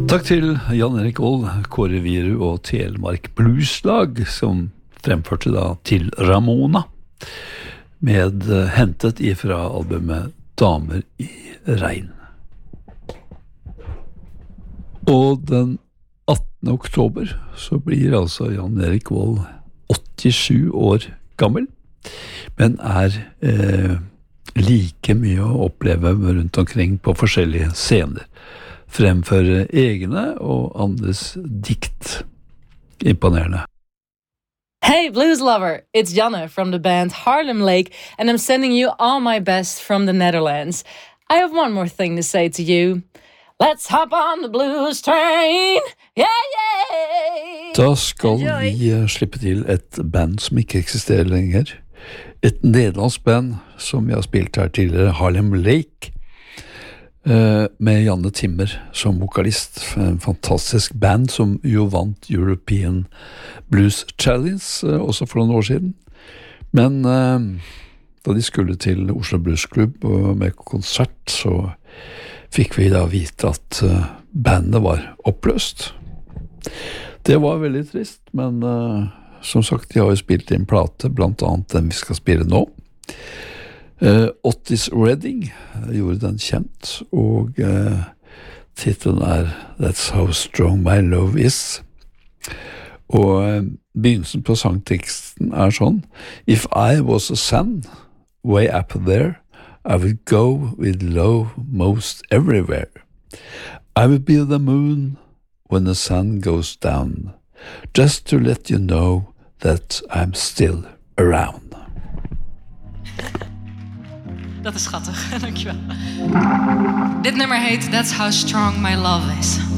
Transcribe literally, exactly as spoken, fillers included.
Takk til Jan Erik Vold, Kåre Viru og Telemark Blueslag, som fremførte da til Ramona, med uh, hentet ifra albumet Damer i regn. Og den attende oktober så blir altså Jan Erik Vold åttisju år gammel, men er eh, like mye å oppleve rundt omkring på forskjellige scener. Fremføre egne og andres dikt. Imponerende. Hey blues lover, it's Janne from the band Harlem Lake, and I'm sending you all my best from the Netherlands. I have one more thing to say to you. Let's hop on the blues train, yeah, yeah! Da skal Enjoy. vi uh, slippe til et band som ikke eksisterer lenger. Et nederlandsk band som vi har spilt her tidligere, Harlem Lake, uh, med Janne Timmer som vokalist. En fantastisk band som jo vant European Blues Challenge uh, også for noen år siden. Men uh, da de skulle til Oslo Blues Club uh, med konsert, så fikk vi da vite at uh, bandet var oppløst. Det var veldig trist, men uh, som sagt, de har jo spilt inn plate, blant annet den vi skal spille nå. Uh, Otis Redding gjorde den kjent, og uh, titlen er That's How Strong My Love Is. Og uh, begynnelsen på sangteksten er sånn: If I was a sun, way up there, I would go with love most everywhere. I would be the moon when the sun goes down, just to let you know that I'm still around. Dat is schattig, dankjewel. Dit nummer heet That's How Strong My Love Is.